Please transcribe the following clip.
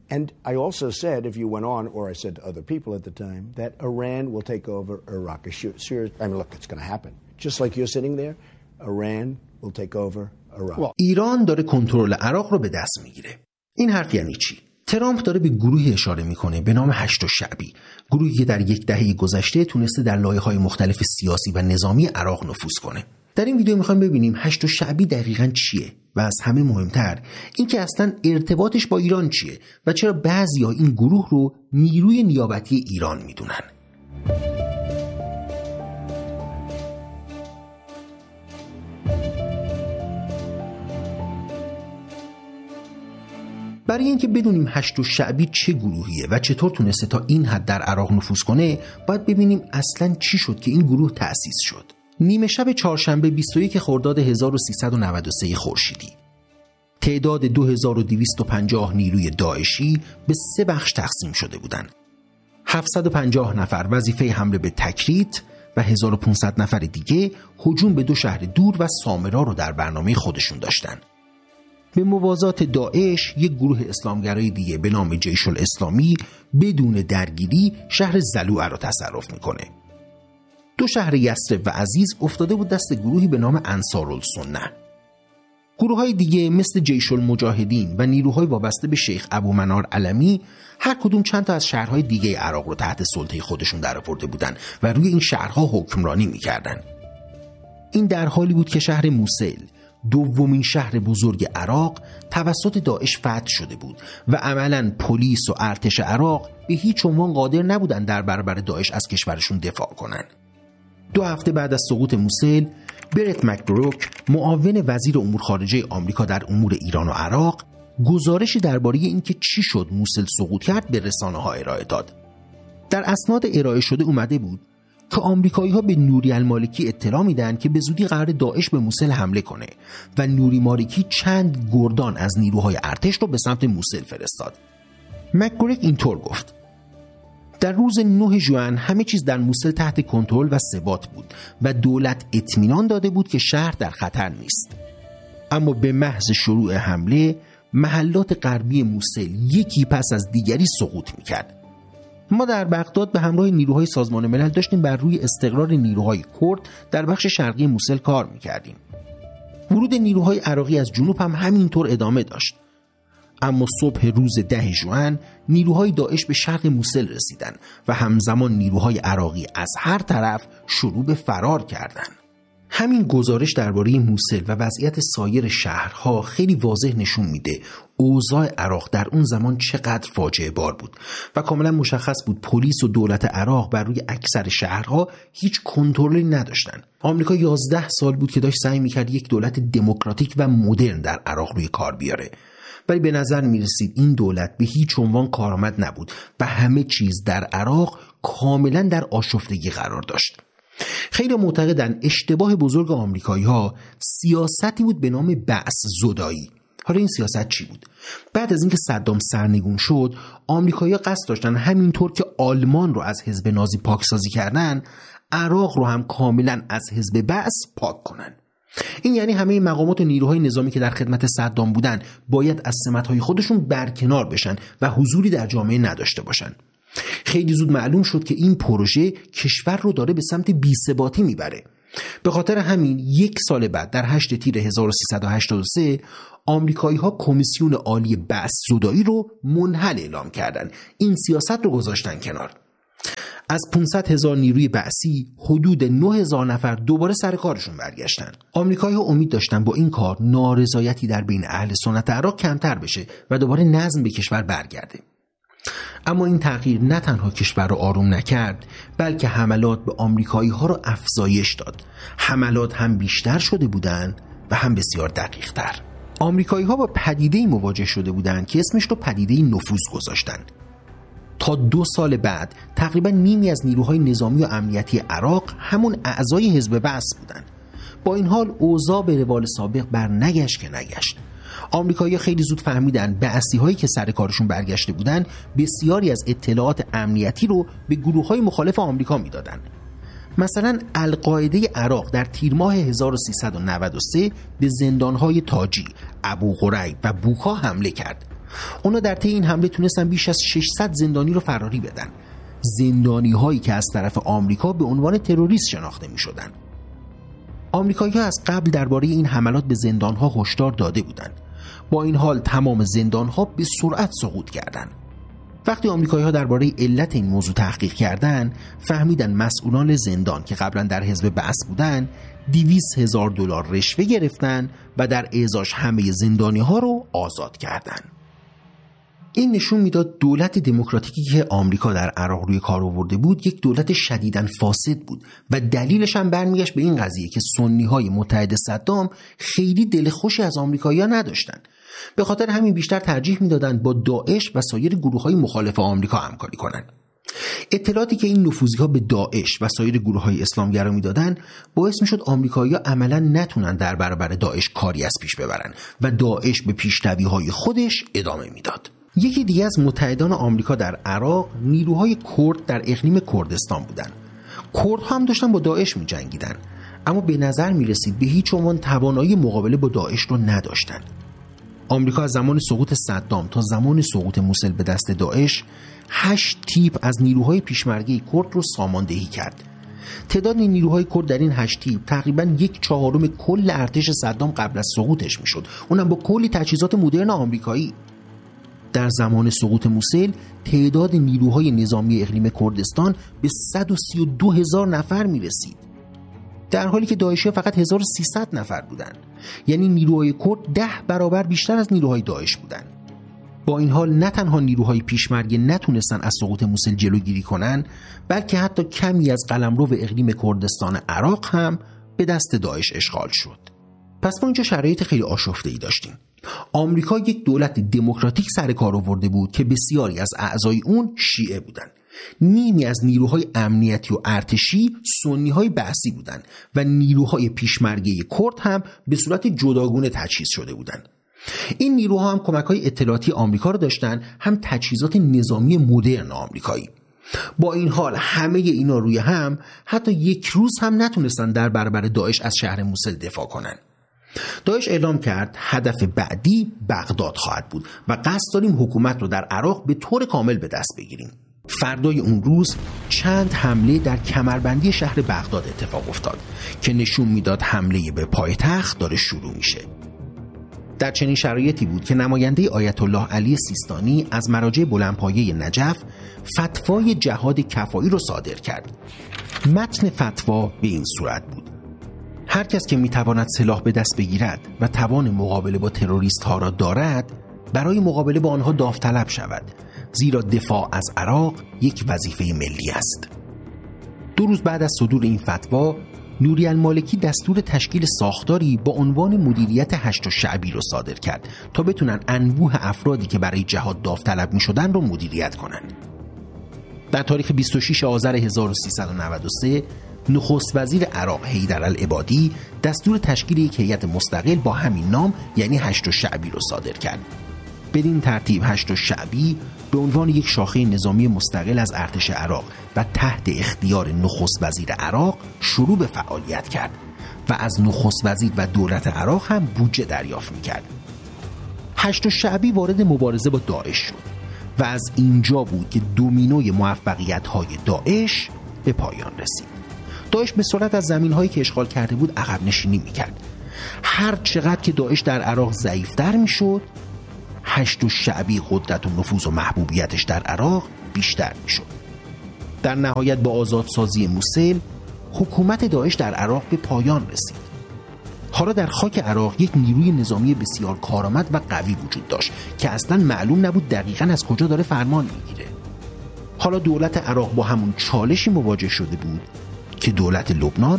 And I also said, if you went on, or I said to other people at the time, that Iran will take over Iraq. I mean, look, it's going to happen. Just like you're sitting there, Iran will take over Iraq. ایران داره کنترل عراق رو به دست میگیره. این حرف یعنی چی؟ ترامپ داره به گروهی اشاره میکنه به نام هشت شعبی، گروهی که در یک دهه گذشته تونسته در لایه‌های مختلف سیاسی و نظامی عراق نفوذ کنه. در این ویدیو میخوایم ببینیم هشت شعبی دقیقاً چیه و از همه مهمتر اینکه اصلاً ارتباطش با ایران چیه و چرا بعضیا این گروه رو نیروی نیابتی ایران میدونن. برای اینکه بدونیم هشت شعبی چه گروهیه و چطور تونسته تا این حد در عراق نفوذ کنه، باید ببینیم اصلاً چی شد که این گروه تأسیس شد. نیمه شب چهارشنبه 21 خرداد 1393 خورشیدی، تعداد 2250 نیروی داعشی به 3 بخش تقسیم شده بودند. 750 نفر وظیفه حمله به تکریت و 1500 نفر دیگه هجوم به 2 شهر دور و سامرا رو در برنامه خودشون داشتن. به موازات داعش، یک گروه اسلامگرای دیگه به نام جیش الاسلامی بدون درگیری شهر زلوعه رو تصرف میکنه. 2 شهر یثرب و عزیز افتاده بود دست گروهی به نام انصارالسنه. گروه‌های دیگه مثل جیش المجاهدین و نیروهای وابسته به شیخ ابو منار علمی هر کدوم چند تا از شهرهای دیگه عراق رو تحت سلطه خودشون درآورده بودن و روی این شهرها حکمرانی میکردن. این در حالی بود که شهر موصل، دومین شهر بزرگ عراق، توسط داعش فتح شده بود و عملاً پلیس و ارتش عراق به هیچ عنوان قادر نبودن در برابر داعش از کشورشون دفاع کنن. 2 هفته بعد از سقوط موصل، برت مک‌گروک، معاون وزیر امور خارجه آمریکا در امور ایران و عراق، گزارشی درباره اینکه چی شد موصل سقوط کرد به رسانه‌ها ارائه داد. در اسناد ارائه شده اومده بود که آمریکایی‌ها به نوری المالکی اطلاع میدن که به زودی قرار داعش به موصل حمله کنه و نوری مالکی چند گردان از نیروهای ارتش رو به سمت موصل فرستاد. مک‌گروک اینطور گفت: در روز 9 ژوئن همه چیز در موصل تحت کنترل و ثبات بود و دولت اطمینان داده بود که شهر در خطر نیست. اما به محض شروع حمله، محلات غربی موصل یکی پس از دیگری سقوط می‌کرد. ما در بغداد به همراه نیروهای سازمان ملل داشتیم بر روی استقرار نیروهای کرد در بخش شرقی موصل کار می‌کردیم. ورود نیروهای عراقی از جنوب هم همینطور ادامه داشت. اما صبح روز 10 ژوئن نیروهای داعش به شرق موصل رسیدند و همزمان نیروهای عراقی از هر طرف شروع به فرار کردند. همین گزارش درباره موصل و وضعیت سایر شهرها خیلی واضح نشون میده اوضاع عراق در اون زمان چقدر فاجعه بار بود و کاملا مشخص بود پلیس و دولت عراق بر روی اکثر شهرها هیچ کنترلی نداشتن. آمریکا 11 سال بود که داشت سعی میکرد یک دولت دموکراتیک و مدرن در عراق روی کار بیاره، ولی به نظر میرسید این دولت به هیچ عنوان کارآمد نبود و همه چیز در عراق کاملا در آشفتگی قرار داشت. خیلی معتقدن اشتباه بزرگ آمریکایی‌ها سیاستی بود به نام بعث زدایی. حالا این سیاست چی بود؟ بعد از اینکه صدام سرنگون شد، آمریکایی‌ها قصد داشتن همینطور که آلمان رو از حزب نازی پاکسازی کردن، عراق رو هم کاملا از حزب بعث پاک کنن. این یعنی همه مقامات و نیروهای نظامی که در خدمت صدام بودن باید از سمت‌های خودشون برکنار بشن و حضوری در جامعه نداشته باشن. خیلی زود معلوم شد که این پروژه کشور رو داره به سمت بی‌ثباتی میبره. به خاطر همین 1 سال بعد در 8 تیر 1383 آمریکایی‌ها کمیسیون عالی بعث زدایی رو منحل اعلام کردن. این سیاست رو گذاشتن کنار. از 500,000 نیروی بعثی حدود 9,000 نفر دوباره سر کارشون برگشتن. آمریکایی‌ها امید داشتن با این کار نارضایتی در بین اهل سنت عراق کمتر بشه و دوباره نظم به کشور برگرده. اما این تغییر نه تنها کشور رو آروم نکرد، بلکه حملات به آمریکایی‌ها رو افزایش داد. حملات هم بیشتر شده بودند و هم بسیار دقیق‌تر. آمریکایی‌ها با پدیده‌ای مواجه شده بودند که اسمش رو پدیده نفوذ گذاشتن. تا 2 سال بعد تقریبا نیمی از نیروهای نظامی و امنیتی عراق همون اعضای حزب بعث بودن. با این حال اوضاع به روال سابق بر نگشت که نگشت. آمریکایی‌ها خیلی زود فهمیدن بعثی‌هایی که سر کارشون برگشته بودن بسیاری از اطلاعات امنیتی رو به گروه‌های مخالف آمریکا میدادن. مثلا القاعده عراق در تیر ماه 1393 به زندان‌های تاجی، ابو غریب و بوکا حمله کرد. اونا در طی این حمله تونستن بیش از 600 زندانی رو فراری بدن. زندانی هایی که از طرف آمریکا به عنوان تروریست شناخته می شدن. آمریکایی‌ها از قبل درباره این حملات به زندان‌ها هشدار داده بودند. با این حال تمام زندان‌ها به سرعت سقوط کردند. وقتی آمریکایی‌ها درباره علت این موضوع تحقیق کردند، فهمیدن مسئولان زندان که قبلا در حزب بعث بودند، $200,000 رشوه گرفتن و در اعزاش همه زندانی‌ها رو آزاد کردند. این نشون میداد دولت دموکراتیکی که آمریکا در عراق روی کار آورده بود یک دولت شدیداً فاسد بود و دلیلش هم برمیگشت به این قضیه که سنی‌های متحد صدام خیلی دل خوشی از آمریکایی‌ها نداشتن. به خاطر همین بیشتر ترجیح میدادن با داعش و سایر گروه‌های مخالف آمریکا همکاری کنند. اطلاعاتی که این نفوذی‌ها به داعش و سایر گروه‌های اسلامگرا میدادن باعث میشد آمریکایی‌ها عملاً نتونن در برابر داعش کاری از پیش ببرن و داعش به پیشروی‌های خودش ادامه میداد. یکی دیگه از متحدان آمریکا در عراق نیروهای کرد در اقلیم کردستان بودن. کردها هم داشتن با داعش می‌جنگیدن، اما به نظر می‌رسید به هیچ عنوان توانایی مقابله با داعش رو نداشتن. آمریکا از زمان سقوط صدام تا زمان سقوط موسل به دست داعش 8 تیپ از نیروهای پیشمرگه کرد رو ساماندهی کرد. تعداد نیروهای کرد در این 8 تیپ تقریباً 1/4 کل ارتش صدام قبل از سقوطش میشد، اونم با کلی تجهیزات مدرن آمریکایی. در زمان سقوط موسل تعداد نیروهای نظامی اقلیم کردستان به 132,000 نفر میرسید، در حالی که داعشی فقط 1300 نفر بودند. یعنی نیروهای کرد 10 برابر بیشتر از نیروهای داعش بودند. با این حال نه تنها نیروهای پیشمرگه نتونستن از سقوط موسل جلوگیری کنن، بلکه حتی کمی از قلمرو اقلیم کردستان عراق هم به دست داعش اشغال شد. پس ما اینجا شرایط خیلی آشفته‌ای داشتیم. آمریکا یک دولت دموکراتیک سر کار آورده بود که بسیاری از اعضای اون شیعه بودند. نیمی از نیروهای امنیتی و ارتشی سنی‌های بعثی بودند و نیروهای پیشمرگه کرد هم به صورت جداگونه تجهیز شده بودند. این نیروها هم کمک‌های اطلاعاتی آمریکا رو داشتن، هم تجهیزات نظامی مدرن آمریکایی. با این حال همه اینا روی هم حتی یک روز هم نتونستن در برابر داعش از شهر موسل دفاع کنن. داعش اعلام کرد هدف بعدی بغداد خواهد بود و قصد داریم حکومت رو در عراق به طور کامل به دست بگیریم. فردای اون روز چند حمله در کمربندی شهر بغداد اتفاق افتاد که نشون میداد حمله به پایتخت داره شروع میشه. در چنین شرایطی بود که نماینده آیت الله علی سیستانی از مراجع بلندپایه نجف فتوای جهاد کفایی رو صادر کرد. متن فتوا به این صورت بود: هر کس که میتواند سلاح به دست بگیرد و توان مقابله با تروریست ها را دارد، برای مقابله با آنها داوطلب شود، زیرا دفاع از عراق یک وظیفه ملی است. 2 روز بعد از صدور این فتوا، نوری المالکی دستور تشکیل ساختاری با عنوان مدیریت هشت شعبی رو صادر کرد تا بتونن انبوه افرادی که برای جهاد داوطلب می شدن رو مدیریت کنن. در تاریخ 26 آذر 1393 نخست وزیر عراق حیدرالعبادی دستور تشکیل یک هیئت مستقل با همین نام یعنی هشت شعبی رو صادر کرد. بدین ترتیب هشت شعبی به عنوان یک شاخه نظامی مستقل از ارتش عراق و تحت اختیار نخست وزیر عراق شروع به فعالیت کرد و از نخست وزیر و دولت عراق هم بودجه دریافت می‌کرد. هشت شعبی وارد مبارزه با داعش شد و از اینجا بود که دومینوی موفقیت‌های داعش به پایان رسید. داعش به سرعت از زمین‌هایی که اشغال کرده بود عقب نشینی می‌کرد. هر چقدر که داعش در عراق ضعیف‌تر می‌شد، هشت شعبی قدرت و نفوذ و محبوبیتش در عراق بیشتر می‌شد. در نهایت با آزادسازی موسل، حکومت داعش در عراق به پایان رسید. حالا در خاک عراق یک نیروی نظامی بسیار کارآمد و قوی وجود داشت که اصلاً معلوم نبود دقیقاً از کجا داره فرمان میگیره. حالا دولت عراق با همون چالشی مواجه شده بود که دولت لبنان